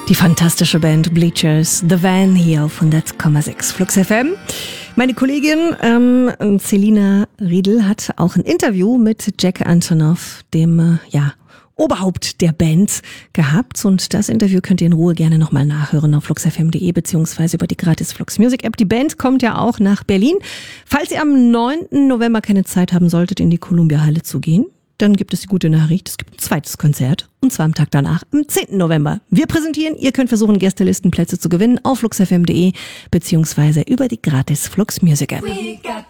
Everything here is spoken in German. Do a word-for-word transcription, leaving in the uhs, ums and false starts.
Die fantastische Band Bleachers, The Van hier auf hundert Komma sechs Flux F M. Meine Kollegin ähm, Selina Riedel hat auch ein Interview mit Jack Antonoff, dem äh, ja, Oberhaupt der Band, gehabt. Und das Interview könnt ihr in Ruhe gerne nochmal nachhören auf flux f m punkt d e beziehungsweise über die gratis Flux Music App. Die Band kommt ja auch nach Berlin. Falls ihr am neunten November keine Zeit haben solltet, in die Columbia Halle zu gehen, dann gibt es die gute Nachricht, es gibt ein zweites Konzert und zwar am Tag danach, am zehnten November. Wir präsentieren, ihr könnt versuchen, Gästelistenplätze zu gewinnen auf flux f m punkt d e beziehungsweise über die gratis Flux Music App.